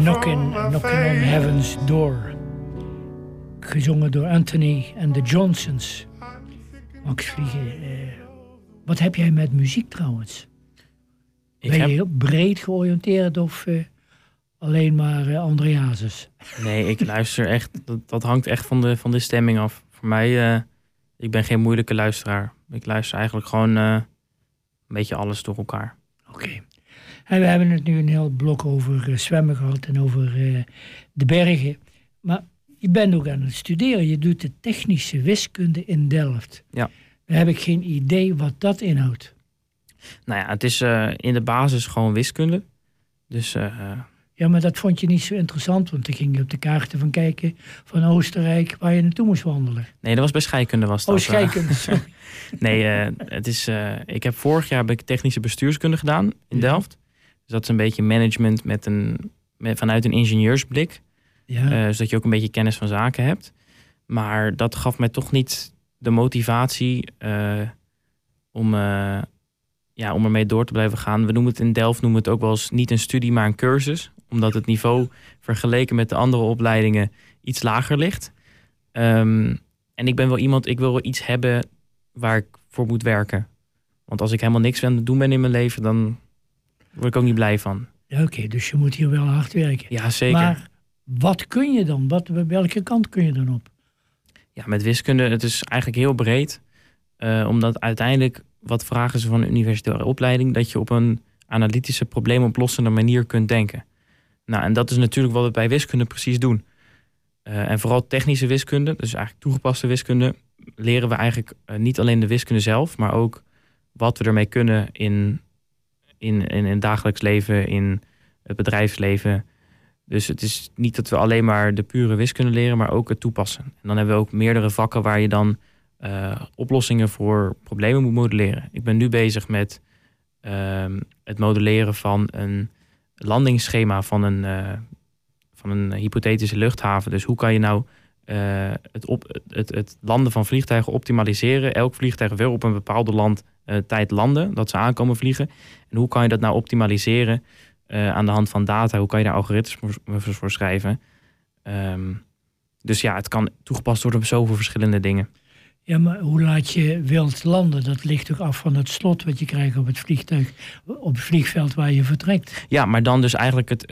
Knockin' on Heaven's Door. Gezongen door Anthony en de Johnsons. Max Vliegen, wat heb jij met muziek trouwens? Ben je heel breed georiënteerd of alleen maar Andreasus? Nee, ik luister echt, dat hangt echt van de stemming af. Voor mij, ik ben geen moeilijke luisteraar. Ik luister eigenlijk gewoon een beetje alles door elkaar. Oké. En we hebben het nu een heel blok over zwemmen gehad en over de bergen. Maar je bent ook aan het studeren. Je doet de technische wiskunde in Delft. Ja. Dan heb ik geen idee wat dat inhoudt. Nou ja, het is in de basis gewoon wiskunde. Dus... Ja, maar dat vond je niet zo interessant, want dan ging je op de kaarten van kijken van Oostenrijk waar je naartoe moest wandelen. Nee, dat was bij scheikunde was dat. Oh, scheikunde, sorry. Nee, het is... ik heb vorig jaar technische bestuurskunde gedaan in Delft. Dus dat is een beetje management vanuit een ingenieursblik. Ja. Zodat je ook een beetje kennis van zaken hebt. Maar dat gaf mij toch niet de motivatie om ermee door te blijven gaan. We noemen het in Delft het ook wel eens niet een studie, maar een cursus. Omdat het niveau vergeleken met de andere opleidingen iets lager ligt. En ik ben wel iemand, ik wil wel iets hebben waar ik voor moet werken. Want als ik helemaal niks aan het doen ben in mijn leven, dan word ik ook niet blij van. Ja, oké, dus je moet hier wel hard werken. Ja, zeker. Maar wat kun je dan? Welke kant kun je dan op? Ja, met wiskunde, het is eigenlijk heel breed. Omdat uiteindelijk, wat vragen ze van een universitaire opleiding? Dat je op een analytische, probleemoplossende manier kunt denken. Nou, en dat is natuurlijk wat we bij wiskunde precies doen. En vooral technische wiskunde, dus eigenlijk toegepaste wiskunde, leren we eigenlijk niet alleen de wiskunde zelf, maar ook wat we ermee kunnen in het dagelijks leven, in het bedrijfsleven. Dus het is niet dat we alleen maar de pure wiskunde leren, maar ook het toepassen. En dan hebben we ook meerdere vakken waar je dan oplossingen voor problemen moet modelleren. Ik ben nu bezig met het modelleren van een landingsschema van een hypothetische luchthaven. Dus hoe kan je nou het landen van vliegtuigen optimaliseren? Elk vliegtuig wil op een bepaalde tijd landen, dat ze aankomen vliegen. En hoe kan je dat nou optimaliseren aan de hand van data? Hoe kan je daar algoritmes voor schrijven? Dus ja, het kan toegepast worden op zoveel verschillende dingen. Ja, maar hoe laat je wild landen? Dat ligt ook af van het slot wat je krijgt op het vliegtuig, op het vliegveld waar je vertrekt. Ja, maar dan dus eigenlijk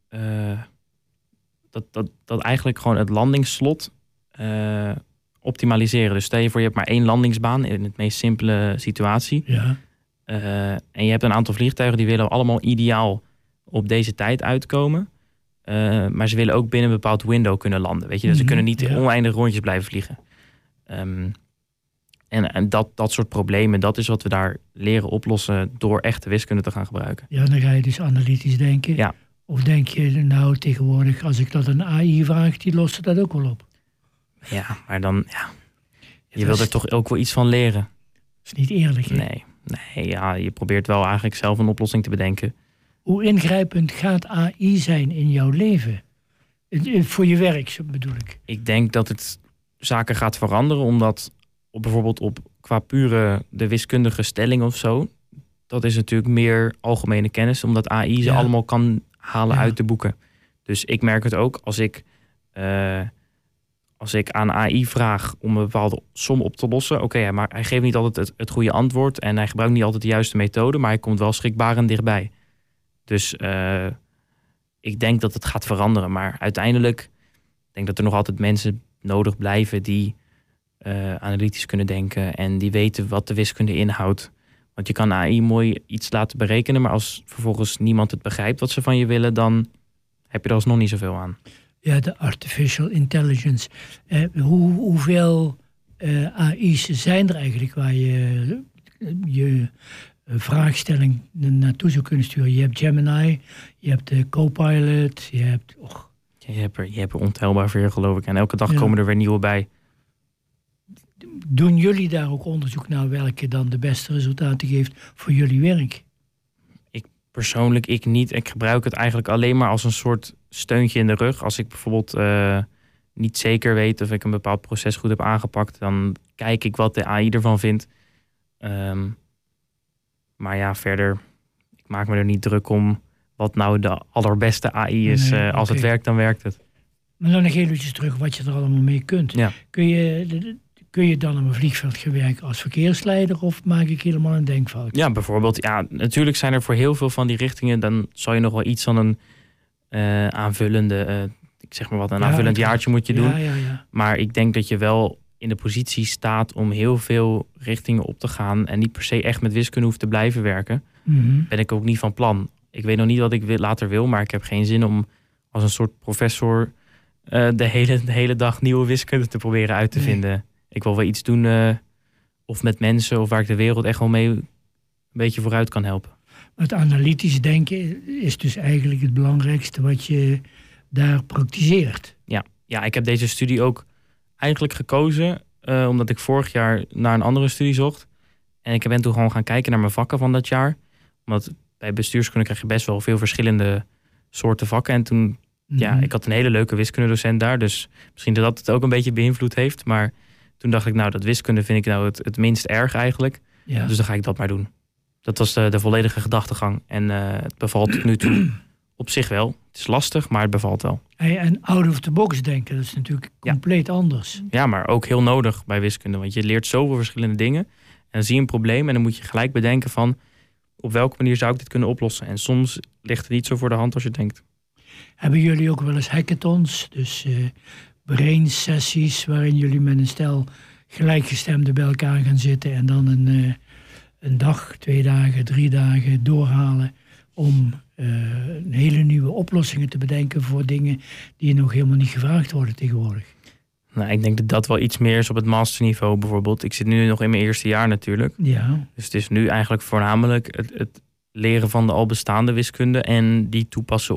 dat eigenlijk gewoon het landingsslot optimaliseren. Dus stel je voor, je hebt maar 1 landingsbaan in het meest simpele situatie. Ja. En je hebt een aantal vliegtuigen die willen allemaal ideaal op deze tijd uitkomen. Maar ze willen ook binnen een bepaald window kunnen landen. Weet je? Dus ze kunnen niet oneindig rondjes blijven vliegen. En dat soort problemen, dat is wat we daar leren oplossen door echte wiskunde te gaan gebruiken. Ja, dan ga je dus analytisch denken. Ja. Of denk je nou tegenwoordig, als ik dat een AI vraag, die lost dat ook wel op? Ja, maar dan, je wil er toch ook wel iets van leren. Dat is niet eerlijk, hè? Nee, ja, je probeert wel eigenlijk zelf een oplossing te bedenken. Hoe ingrijpend gaat AI zijn in jouw leven? Voor je werk, bedoel ik. Ik denk dat het zaken gaat veranderen, omdat bijvoorbeeld qua pure de wiskundige stelling of zo, dat is natuurlijk meer algemene kennis, omdat AI ze allemaal kan halen uit de boeken. Dus ik merk het ook als ik aan AI vraag om een bepaalde som op te lossen. Oké, maar hij geeft niet altijd het goede antwoord en hij gebruikt niet altijd de juiste methode, maar hij komt wel schrikbarend dichtbij. Dus ik denk dat het gaat veranderen, maar uiteindelijk denk dat er nog altijd mensen nodig blijven die analytisch kunnen denken en die weten wat de wiskunde inhoudt. Want je kan AI mooi iets laten berekenen, maar als vervolgens niemand het begrijpt wat ze van je willen, dan heb je er alsnog niet zoveel aan. Ja, de artificial intelligence. Hoeveel AI's zijn er eigenlijk waar je vraagstelling naartoe zou kunnen sturen? Je hebt Gemini, je hebt de Copilot, je hebt... Je hebt er ontelbaar veel, geloof ik. En elke dag komen er weer nieuwe bij. Doen jullie daar ook onderzoek naar welke dan de beste resultaten geeft voor jullie werk? Ik niet. Ik gebruik het eigenlijk alleen maar als een soort steuntje in de rug. Als ik bijvoorbeeld niet zeker weet of ik een bepaald proces goed heb aangepakt, dan kijk ik wat de AI ervan vindt. Maar ja, verder, ik maak me er niet druk om wat nou de allerbeste AI is. Nee, als het werkt, dan werkt het. Maar dan nog eventjes terug wat je er allemaal mee kunt. Ja. Kun je dan op een vliegveld gaan werken als verkeersleider of maak ik helemaal een denkfout? Ja, bijvoorbeeld. Ja, natuurlijk zijn er voor heel veel van die richtingen, dan zal je nog wel iets van een aanvullende, ik zeg maar wat, een aanvullend jaartje moet je doen. Ja. Maar ik denk dat je wel in de positie staat om heel veel richtingen op te gaan en niet per se echt met wiskunde hoeft te blijven werken. Mm-hmm. Ben ik ook niet van plan. Ik weet nog niet wat ik later wil, maar ik heb geen zin om als een soort professor de hele dag nieuwe wiskunde te proberen uit te vinden. Ik wil wel iets doen of met mensen of waar ik de wereld echt wel mee een beetje vooruit kan helpen. Het analytisch denken is dus eigenlijk het belangrijkste wat je daar praktiseert. Ja, ik heb deze studie ook eigenlijk gekozen omdat ik vorig jaar naar een andere studie zocht. En ik ben toen gewoon gaan kijken naar mijn vakken van dat jaar. Omdat bij bestuurskunde krijg je best wel veel verschillende soorten vakken. En toen, ik had een hele leuke wiskundedocent daar. Dus misschien dat het ook een beetje beïnvloed heeft. Maar toen dacht ik, nou, dat wiskunde vind ik nou het minst erg eigenlijk. Ja. Dus dan ga ik dat maar doen. Dat was de volledige gedachtegang. En het bevalt tot nu toe op zich wel. Het is lastig, maar het bevalt wel. En out of the box denken, dat is natuurlijk compleet anders. Ja, maar ook heel nodig bij wiskunde. Want je leert zoveel verschillende dingen. En dan zie je een probleem en dan moet je gelijk bedenken van, op welke manier zou ik dit kunnen oplossen? En soms ligt het niet zo voor de hand als je denkt. Hebben jullie ook wel eens hackathons? Dus brain-sessies waarin jullie met een stel gelijkgestemden bij elkaar gaan zitten en dan een dag, 2 dagen, 3 dagen doorhalen om hele nieuwe oplossingen te bedenken voor dingen die nog helemaal niet gevraagd worden tegenwoordig? Nou, ik denk dat dat wel iets meer is op het masterniveau bijvoorbeeld. Ik zit nu nog in mijn eerste jaar natuurlijk. Ja. Dus het is nu eigenlijk voornamelijk het leren van de al bestaande wiskunde en die toepassen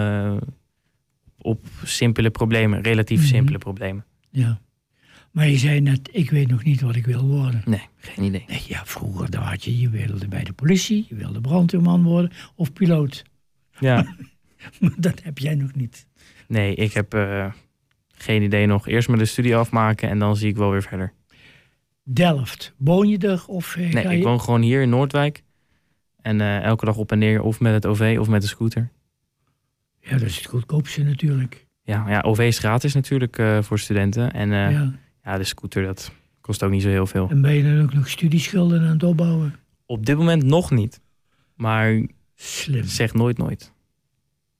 op simpele problemen, relatief simpele problemen. Ja. Maar je zei net, ik weet nog niet wat ik wil worden. Nee, geen idee. Nee, ja, vroeger dan had je wilde bij de politie, je wilde brandweerman worden of piloot. Ja. Maar dat heb jij nog niet. Nee, ik heb geen idee nog. Eerst maar de studie afmaken en dan zie ik wel weer verder. Delft, woon je er? Of, nee, ik woon gewoon hier in Noordwijk. En elke dag op en neer, of met het OV of met de scooter. Ja, dat is het goedkoopste natuurlijk. Ja, OV is gratis natuurlijk voor studenten. En de scooter, dat kost ook niet zo heel veel. En ben je dan ook nog studieschulden aan het opbouwen? Op dit moment nog niet. Maar slim. Zeg nooit.